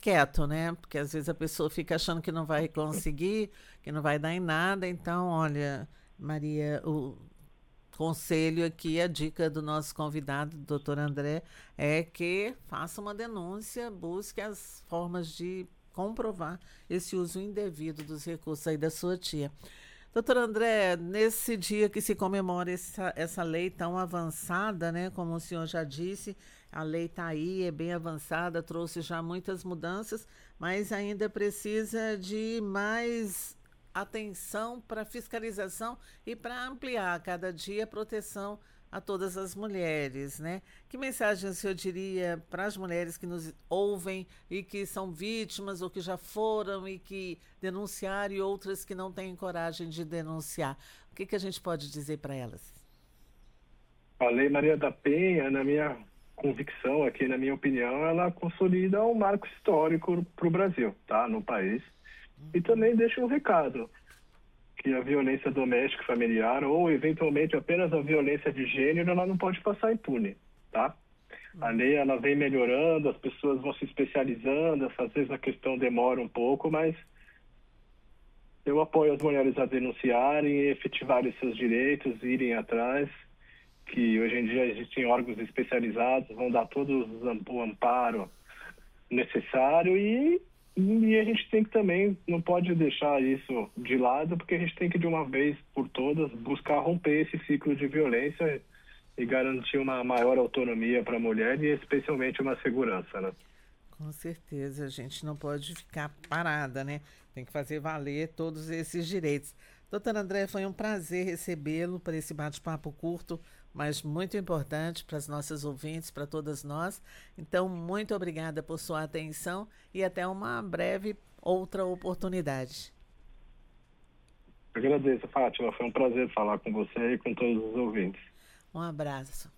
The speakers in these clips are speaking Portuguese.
quieto, né? Porque às vezes a pessoa fica achando que não vai conseguir, que não vai dar em nada. Então, olha, Maria, o conselho aqui, a dica do nosso convidado, doutor André, é que faça uma denúncia, busque as formas de comprovar esse uso indevido dos recursos aí da sua tia. Doutor André, nesse dia que se comemora essa lei tão avançada, né? Como o senhor já disse, a lei está aí, é bem avançada, trouxe já muitas mudanças, mas ainda precisa de mais atenção para fiscalização e para ampliar a cada dia a proteção a todas as mulheres, né? Que mensagem o senhor diria para as mulheres que nos ouvem e que são vítimas ou que já foram e que denunciaram e outras que não têm coragem de denunciar? O que a gente pode dizer para elas? A Lei Maria da Penha, na minha convicção aqui, na minha opinião, ela consolida um marco histórico para o Brasil, tá? No país. E também deixa um recado, que a violência doméstica e familiar, ou eventualmente apenas a violência de gênero, ela não pode passar impune, tá? A lei, ela vem melhorando, as pessoas vão se especializando, às vezes a questão demora um pouco, mas eu apoio as mulheres a denunciarem, efetivarem seus direitos, irem atrás, que hoje em dia existem órgãos especializados, vão dar todo o amparo necessário e a gente tem que também, não pode deixar isso de lado, porque a gente tem que, de uma vez por todas, buscar romper esse ciclo de violência e garantir uma maior autonomia para a mulher e especialmente uma segurança, né? Com certeza, a gente não pode ficar parada, né? Tem que fazer valer todos esses direitos. Doutor André, foi um prazer recebê-lo para esse bate-papo curto, mas muito importante para as nossas ouvintes, para todas nós. Então, muito obrigada por sua atenção e até uma breve outra oportunidade. Agradeço, Fátima. Foi um prazer falar com você e com todos os ouvintes. Um abraço.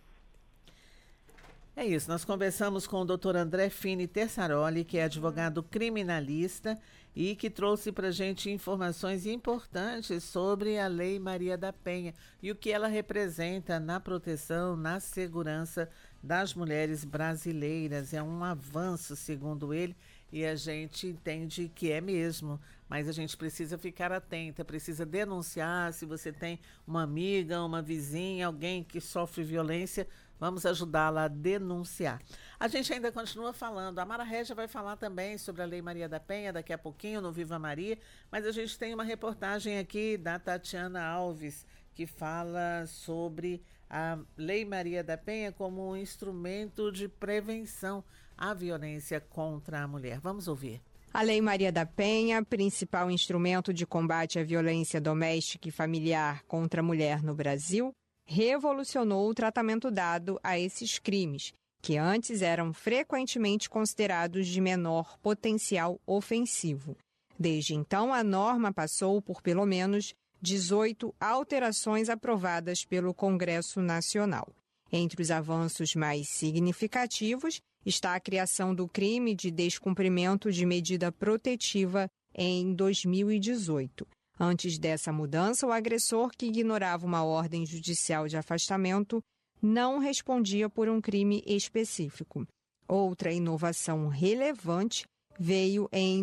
É isso, nós conversamos com o Dr. André Fini Terzaroli, que é advogado criminalista e que trouxe para a gente informações importantes sobre a Lei Maria da Penha e o que ela representa na proteção, na segurança das mulheres brasileiras. É um avanço, segundo ele, e a gente entende que é mesmo, mas a gente precisa ficar atenta, precisa denunciar. Se você tem uma amiga, uma vizinha, alguém que sofre violência, vamos ajudá-la a denunciar. A gente ainda continua falando. A Mara Régia vai falar também sobre a Lei Maria da Penha daqui a pouquinho no Viva Maria, mas a gente tem uma reportagem aqui da Tatiana Alves que fala sobre a Lei Maria da Penha como um instrumento de prevenção à violência contra a mulher. Vamos ouvir. A Lei Maria da Penha, principal instrumento de combate à violência doméstica e familiar contra a mulher no Brasil, revolucionou o tratamento dado a esses crimes, que antes eram frequentemente considerados de menor potencial ofensivo. Desde então, a norma passou por pelo menos 18 alterações aprovadas pelo Congresso Nacional. Entre os avanços mais significativos está a criação do crime de descumprimento de medida protetiva em 2018. Antes dessa mudança, o agressor que ignorava uma ordem judicial de afastamento não respondia por um crime específico. Outra inovação relevante veio em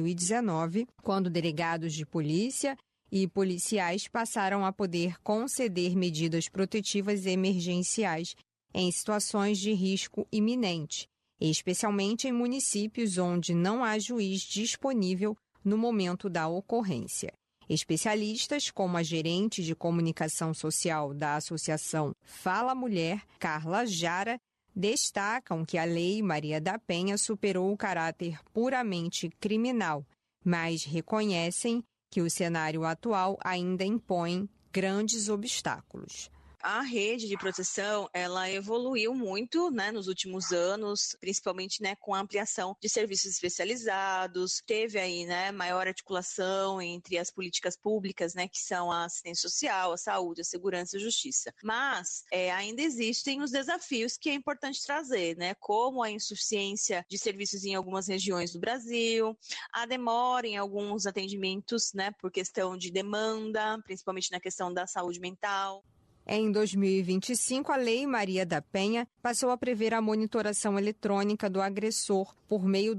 2019, quando delegados de polícia e policiais passaram a poder conceder medidas protetivas emergenciais em situações de risco iminente, especialmente em municípios onde não há juiz disponível no momento da ocorrência. Especialistas, como a gerente de comunicação social da Associação Fala Mulher, Carla Jara, destacam que a Lei Maria da Penha superou o caráter puramente criminal, mas reconhecem que o cenário atual ainda impõe grandes obstáculos. A rede de proteção, ela evoluiu muito, né, nos últimos anos, principalmente, né, com a ampliação de serviços especializados. Teve aí, né, maior articulação entre as políticas públicas, né, que são a assistência social, a saúde, a segurança e a justiça. Mas ainda existem os desafios que é importante trazer, né, como a insuficiência de serviços em algumas regiões do Brasil, a demora em alguns atendimentos, né, por questão de demanda, principalmente na questão da saúde mental. Em 2025, a Lei Maria da Penha passou a prever a monitoração eletrônica do agressor por meio